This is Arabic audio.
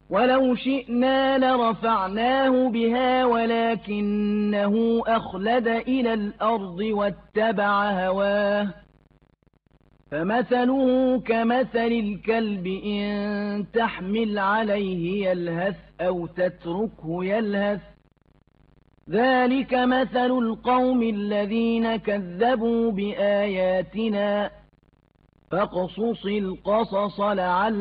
ولو شئنا لرفعناه بها ولكنه أخلد إلى الأرض واتبع هواه فمثله كمثل الكلب إن تحمل عليه يلهث أو تتركه يلهث ذلك مثل القوم الذين كذبوا بآياتنا فاقصص القصص لعلهم